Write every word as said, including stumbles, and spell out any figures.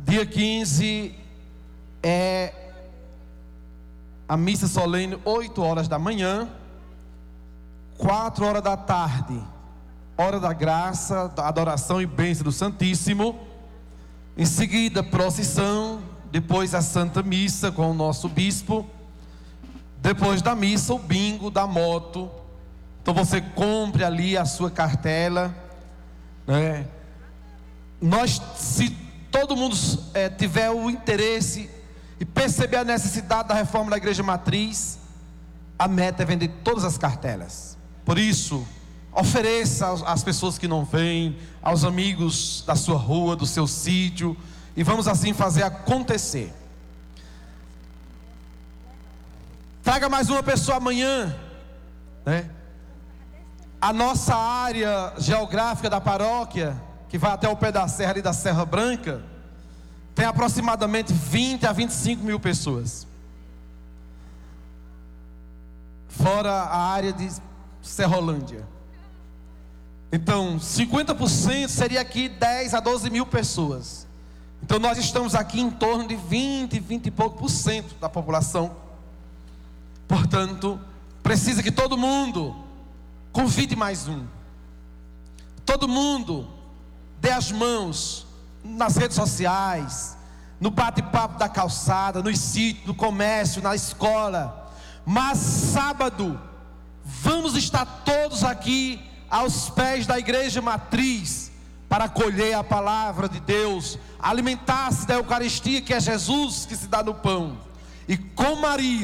Dia quinze é a missa solene, oito horas da manhã, quatro horas da tarde, hora da graça, da adoração e bênção do Santíssimo. Em seguida, procissão, depois a Santa Missa com o nosso bispo. Depois da missa, o bingo da moto. Então você compre ali a sua cartela, né? Nós, se todo mundo é, tiver o interesse e perceber a necessidade da reforma da igreja matriz, a meta é vender todas as cartelas. Por isso, ofereça às pessoas que não vêm, aos amigos da sua rua, do seu sítio, e vamos assim fazer acontecer. Traga mais uma pessoa amanhã, né? A nossa área geográfica da paróquia, que vai até o pé da serra ali da Serra Branca, tem aproximadamente vinte a vinte e cinco mil pessoas. Fora a área de Serrolândia. Então, cinquenta por cento seria aqui dez a doze mil pessoas. Então nós estamos aqui em torno de vinte, vinte e pouco por cento da população. Portanto, precisa que todo mundo convide mais um. Todo mundo dê as mãos nas redes sociais, no bate-papo da calçada, nos sítios, no comércio, na escola. Mas sábado, vamos estar todos aqui aos pés da igreja matriz para acolher a palavra de Deus, alimentar-se da Eucaristia, que é Jesus que se dá no pão. E com Maria